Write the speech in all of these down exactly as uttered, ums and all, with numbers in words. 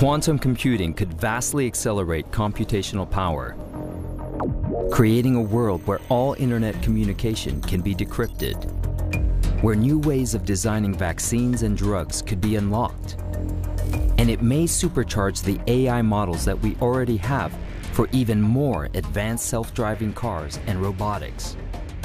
Quantum computing could vastly accelerate computational power, creating a world where all internet communication can be decrypted, where new ways of designing vaccines and drugs could be unlocked. And it may supercharge the A I models that we already have for even more advanced self-driving cars and robotics.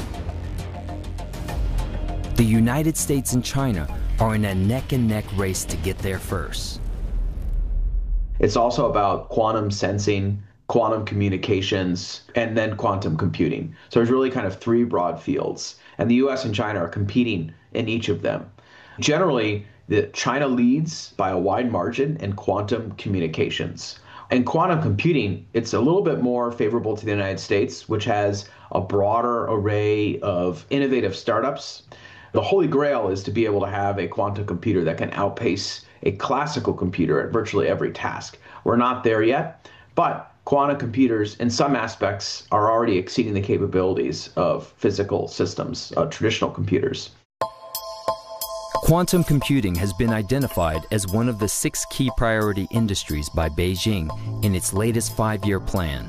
The United States and China are in a neck-and-neck race to get there first. It's also about quantum sensing, quantum communications, and then quantum computing. So there's really kind of three broad fields, and the U S and China are competing in each of them. Generally, the China leads by a wide margin in quantum communications. In quantum computing, it's a little bit more favorable to the United States, which has a broader array of innovative startups. The holy grail is to be able to have a quantum computer that can outpace a classical computer at virtually every task. We're not there yet, but quantum computers in some aspects are already exceeding the capabilities of physical systems, uh, traditional computers. Quantum computing has been identified as one of the six key priority industries by Beijing in its latest five-year plan.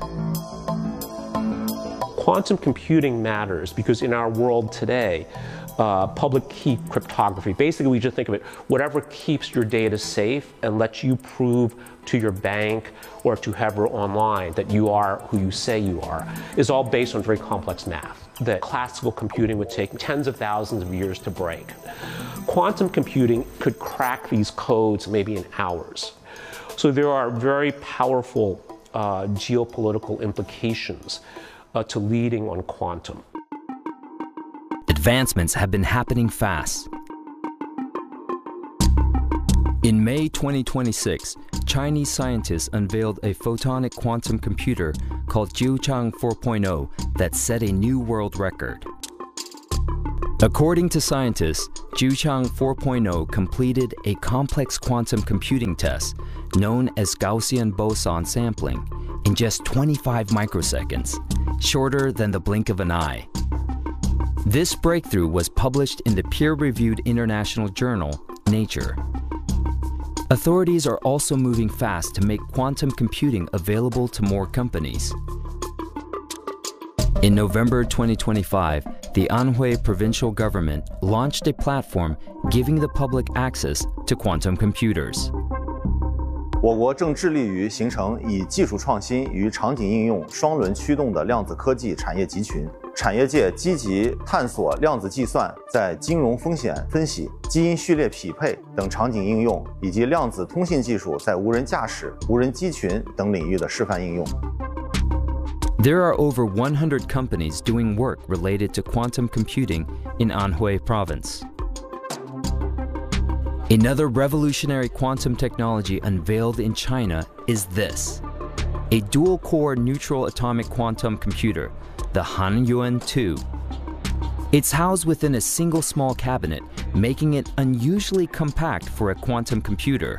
Quantum computing matters because in our world today, uh, public key cryptography, basically we just think of it, whatever keeps your data safe and lets you prove to your bank or to whoever online that you are who you say you are, is all based on very complex math that classical computing would take tens of thousands of years to break. Quantum computing could crack these codes maybe in hours. So there are very powerful uh, geopolitical implications uh, to leading on quantum. Advancements have been happening fast. In May twenty twenty-six, Chinese scientists unveiled a photonic quantum computer called Jiuchang four point oh that set a new world record. According to scientists, Jiuchang four point oh completed a complex quantum computing test known as Gaussian boson sampling in just twenty-five microseconds, shorter than the blink of an eye. This breakthrough was published in the peer-reviewed international journal, Nature. Authorities are also moving fast to make quantum computing available to more companies. In November twenty twenty-five, the Anhui provincial government launched a platform giving the public access to quantum computers. 我国正致力于形成以技术创新与场景应用双轮驱动的量子科技产业集群。产业界积极探索量子计算在金融风险分析、基因序列匹配等场景应用，以及量子通信技术在无人驾驶、无人机群等领域的示范应用。 There are over one hundred companies doing work related to quantum computing in Anhui Province. Another revolutionary quantum technology unveiled in China is this: a dual-core neutral atomic quantum computer, the Hanyuan two. It's housed within a single small cabinet, making it unusually compact for a quantum computer.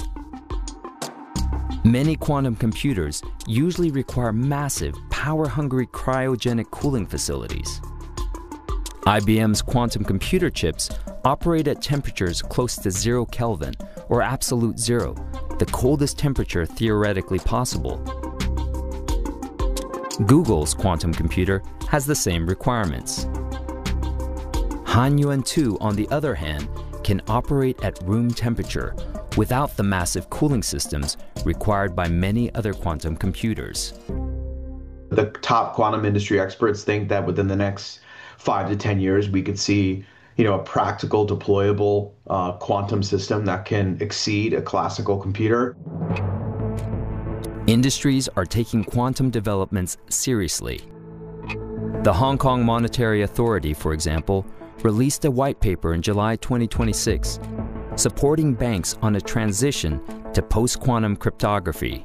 Many quantum computers usually require massive, power-hungry cryogenic cooling facilities. I B M's quantum computer chips operate at temperatures close to zero Kelvin, or absolute zero, the coldest temperature theoretically possible. Google's quantum computer has the same requirements. Hanyuan two, on the other hand, can operate at room temperature without the massive cooling systems required by many other quantum computers. The top quantum industry experts think that within the next five to ten years, we could see, you know, a practical, deployable uh, quantum system that can exceed a classical computer. Industries are taking quantum developments seriously. The Hong Kong Monetary Authority, for example, released a white paper in July twenty twenty-six supporting banks on a transition to post-quantum cryptography.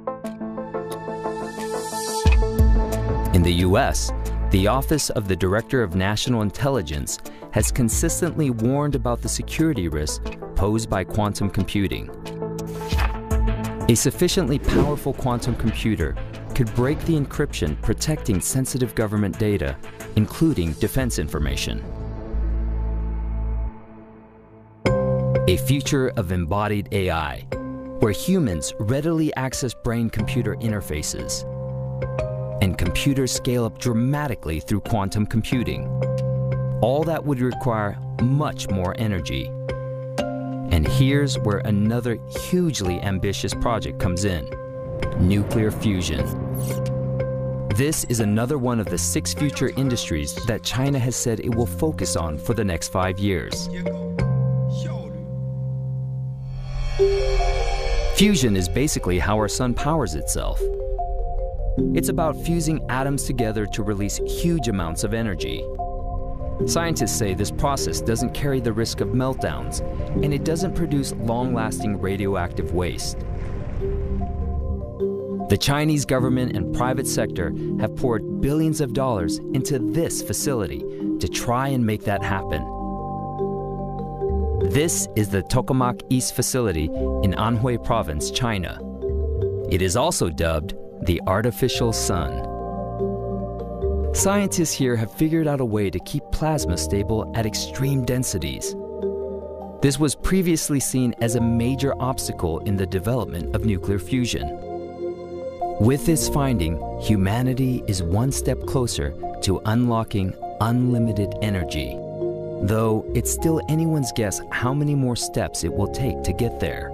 In the U S, the Office of the Director of National Intelligence has consistently warned about the security risks posed by quantum computing. A sufficiently powerful quantum computer could break the encryption protecting sensitive government data, including defense information. A future of embodied A I, where humans readily access brain-computer interfaces, and computers scale up dramatically through quantum computing. All that would require much more energy. And here's where another hugely ambitious project comes in: nuclear fusion. This is another one of the six future industries that China has said it will focus on for the next five years. Fusion is basically how our sun powers itself. It's about fusing atoms together to release huge amounts of energy. Scientists say this process doesn't carry the risk of meltdowns, and it doesn't produce long-lasting radioactive waste. The Chinese government and private sector have poured billions of dollars into this facility to try and make that happen. This is the Tokamak East facility in Anhui Province, China. It is also dubbed the artificial sun. Scientists here have figured out a way to keep plasma stable at extreme densities. This was previously seen as a major obstacle in the development of nuclear fusion. With this finding, humanity is one step closer to unlocking unlimited energy, though it's still anyone's guess how many more steps it will take to get there.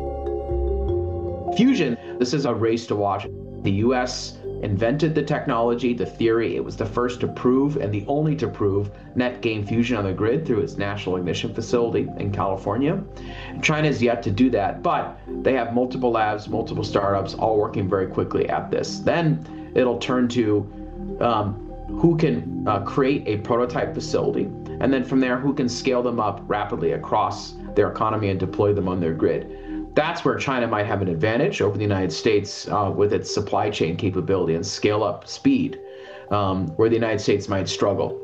Fusion, this is a race to watch. The U S invented the technology, the theory. It was the first to prove and the only to prove net gain fusion on the grid through its National Ignition Facility in California. China is yet to do that, but they have multiple labs, multiple startups, all working very quickly at this. Then it'll turn to um, who can uh, create a prototype facility, and then from there, who can scale them up rapidly across their economy and deploy them on their grid. That's where China might have an advantage over the United States uh, with its supply chain capability and scale up speed, um, where the United States might struggle.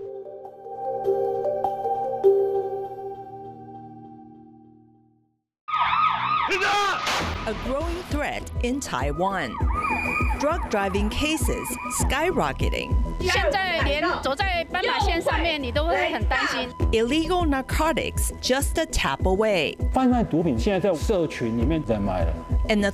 A growing threat in Taiwan. Drug driving cases skyrocketing. Illegal narcotics just a tap away. 贩卖毒品现在在社群里面在卖了。 And the